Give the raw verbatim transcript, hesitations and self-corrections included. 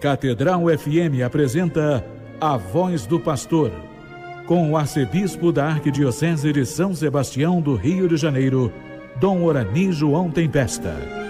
Catedral F M apresenta A Voz do Pastor, com o arcebispo da Arquidiocese de São Sebastião do Rio de Janeiro, Dom Orani João Tempesta.